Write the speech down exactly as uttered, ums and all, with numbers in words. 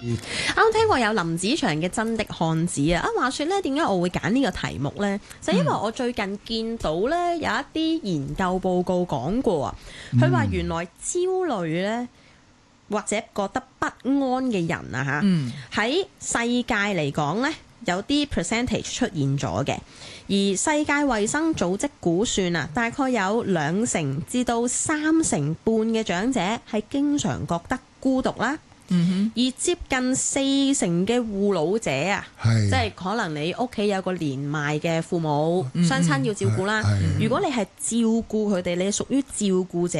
啱聽過有林子祥嘅《真的漢子》啊！啊話說咧，點解我會揀呢個題目呢？就因為我最近見到咧有一啲研究報告講過啊，佢話原來焦慮咧或者覺得不安嘅人啊嚇，喺世界嚟講咧有啲 percentage 出現咗嘅，而世界衛生組織估算啊，大概有兩成至到三成半嘅長者係經常覺得孤獨啦。嗯、而接近四成嘅護老者啊，即係可能你屋企有個年邁嘅父母、雙親要照顧啦。如果你係照顧佢哋，你係屬於照顧者